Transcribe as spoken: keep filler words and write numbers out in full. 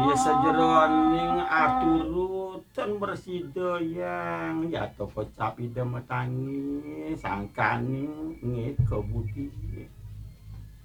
Ya sejeroning aturutan bersidayang ya toko capi demetangi sangkani ngit kebudi